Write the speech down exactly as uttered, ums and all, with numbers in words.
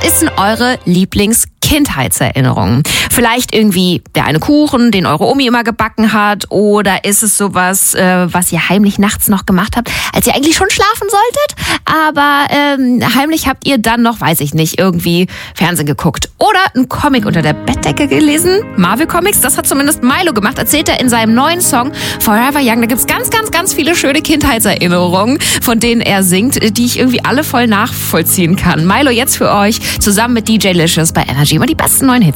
ist denn eure Lieblings-Kindheitserinnerung? Vielleicht irgendwie der eine Kuchen, den eure Omi immer gebacken hat, oder ist es sowas, äh, was ihr heimlich nachts noch gemacht habt, als ihr eigentlich schon schlafen solltet, aber ähm, heimlich habt ihr dann noch, weiß ich nicht, irgendwie Fernsehen geguckt oder einen Comic unter der Bettdecke gelesen? Marvel Comics, das hat zumindest Milo gemacht, erzählt er in seinem neuen Song Forever Young. Da gibt's ganz, ganz, ganz viele schöne Kindheitserinnerungen, von denen er singt, die ich irgendwie alle voll nachvollziehen kann. Milo jetzt für euch, zusammen mit D J Licious bei Energy, immer die besten neuen Hits.